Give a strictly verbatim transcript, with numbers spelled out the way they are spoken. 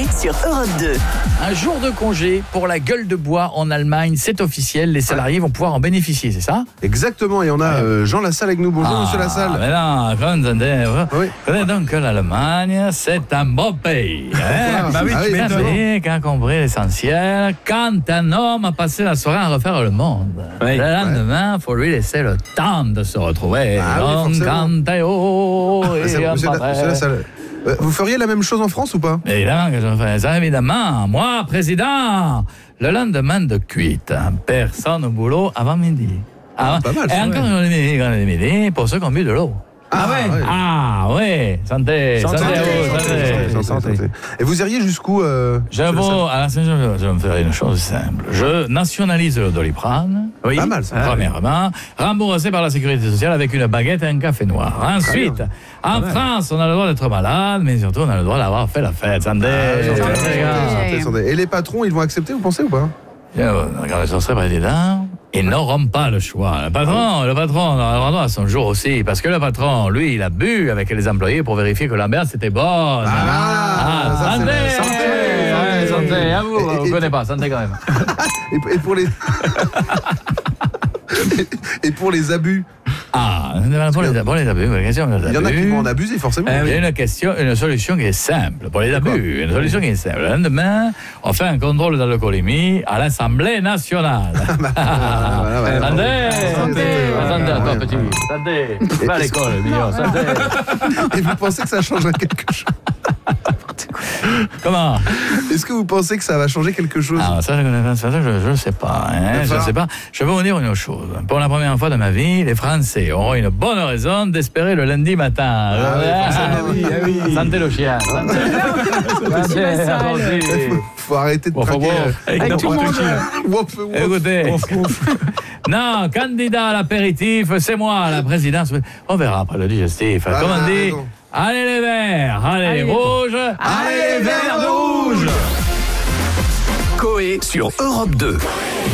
Coé sur Europe deux. Un jour de congé pour la gueule de bois en Allemagne, c'est officiel, les salariés vont pouvoir en bénéficier, c'est ça? Exactement, et on a euh, Jean Lassalle avec nous. Bonjour, ah, monsieur Lassalle. Mais non, attendez, Oui. connaissez donc que l'Allemagne, c'est un beau pays. Hein? Ah, bah oui, ah, tu oui, m'étonnes. c'est qui a compris l'essentiel. Quand un homme a passé la soirée à refaire le monde, Oui. le lendemain, il faut lui laisser le temps de se retrouver. Ah oui, Donc, forcément. quand t'es haut et C'est- un monsieur La- pareil. monsieur Lassalle, euh, vous feriez la même chose en France ou pas? Évidemment que je fais ça, évidemment. Moi, président, le lendemain de cuite, personne au boulot avant midi. Avant- pas mal, Et ça, encore ouais. dans le midi, quand le midi, pour ceux qui ont bu de l'eau. Ah ouais, Ah oui, santé, santé, Santé, à vous, santé, santé. santé, santé, santé. Et vous iriez jusqu'où euh, Je monsieur vais, Lassalle alors, je, je vais me faire une chose simple. Je nationalise le Doliprane. Oui. Pas mal, ça. Premièrement, remboursé par la sécurité sociale avec une baguette et un café noir. Ensuite, en France, on a le droit d'être malade, mais surtout, on a le droit d'avoir fait la fête. Santé, Ah, santé, santé, santé, les gars. santé, santé. Et les patrons, ils vont accepter, vous pensez ou pas? Euh, Quand je serai président, ils n'auront pas le choix. Le patron, le patron aura droit à son jour aussi, parce que le patron, lui, il a bu avec les employés pour vérifier que l'ambiance était bonne. Ah, ça, c'est santé, bien. Santé, Ouais, santé, santé, à vous, Et- on et- ne connaît pas, santé quand même. Et, et pour les... et pour les abus, Ah, pour les, pour les abus, une question. il y en a qui vont en abuser, forcément. Il y a une question, une solution qui est simple pour les abus. Une solution qui est simple. Le lendemain, on fait un contrôle d'alcoolémie à l'Assemblée nationale. voilà, voilà. Santé, Santé. santé à toi, Ouais. petit. Santé. Va à l'école, mignon. Santé. Et vous pensez que ça changerait quelque chose? Comment? Est-ce que vous pensez que ça va changer quelque chose? Ah, ça, je- ça, je ne sais pas. Hein, je ne sais pas. Je vais vous dire une chose. Pour la première fois de ma vie, les Français auront une bonne raison d'espérer le lundi matin. Ah oui, forcément. oui, ah oui. Santé le chien. Santé. Santé, à toi aussi. faut, faut arrêter de Bon, faut traquer. voir. euh, Avec tout le monde. Wouf, wouf. Écoutez, non, candidat à l'apéritif, c'est moi, la présidence. On verra après le digestif. Ah, Comme on dit, raison. allez les verts, allez, Allez les les rouges, Allez, les verts rouges. Coé sur Europe deux.